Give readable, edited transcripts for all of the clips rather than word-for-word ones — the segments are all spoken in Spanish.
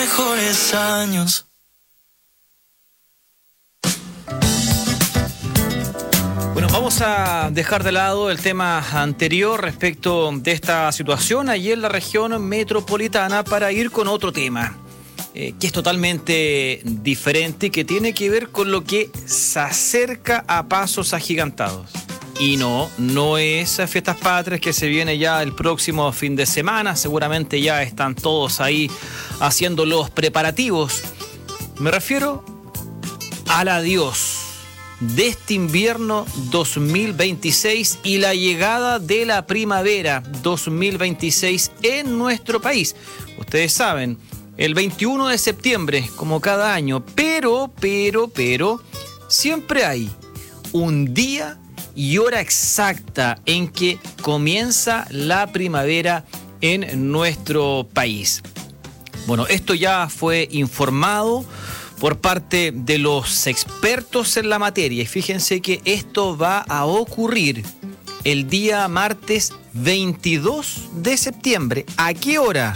mejores años. Bueno, vamos a dejar de lado el tema anterior respecto de esta situación allí en la región metropolitana para ir con otro tema que es totalmente diferente y que tiene que ver con lo que se acerca a pasos agigantados. Y no es Fiestas Patrias que se viene ya el próximo fin de semana. Seguramente ya están todos ahí haciendo los preparativos. Me refiero al adiós de este invierno 2026 y la llegada de la primavera 2026 en nuestro país. Ustedes saben, el 21 de septiembre, como cada año, pero, siempre hay un día y hora exacta en que comienza la primavera en nuestro país. Bueno, esto ya fue informado por parte de los expertos en la materia y fíjense que esto va a ocurrir el día martes 22 de septiembre. ¿A qué hora?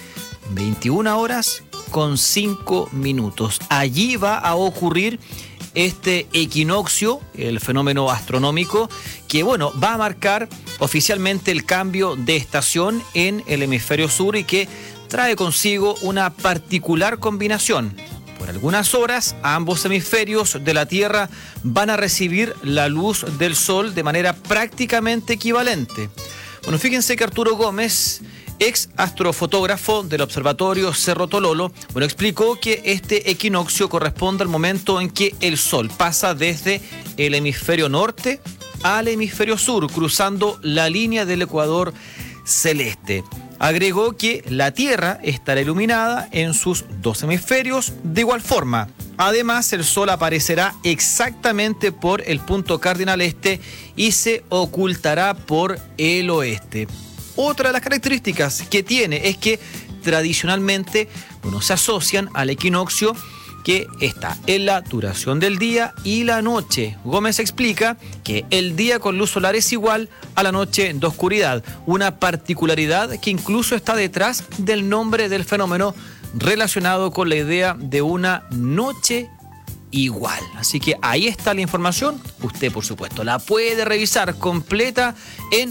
21 horas con 5 minutos. Allí va a ocurrir este equinoccio, el fenómeno astronómico, que va a marcar oficialmente el cambio de estación en el hemisferio sur y que trae consigo una particular combinación. Por algunas horas, ambos hemisferios de la Tierra van a recibir la luz del Sol de manera prácticamente equivalente. Bueno, fíjense que Arturo Gómez, ex astrofotógrafo del Observatorio Cerro Tololo, explicó que este equinoccio corresponde al momento en que el Sol pasa desde el hemisferio norte al hemisferio sur, cruzando la línea del ecuador celeste. Agregó que la Tierra estará iluminada en sus dos hemisferios de igual forma. Además, el Sol aparecerá exactamente por el punto cardinal este y se ocultará por el oeste. Otra de las características que tiene es que tradicionalmente se asocian al equinoccio que está en la duración del día y la noche. Gómez explica que el día con luz solar es igual a la noche de oscuridad, una particularidad que incluso está detrás del nombre del fenómeno relacionado con la idea de una noche igual. Así que ahí está la información. Usted, por supuesto, la puede revisar completa en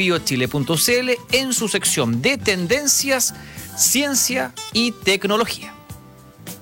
biobiochile.cl en su sección de tendencias, ciencia y tecnología.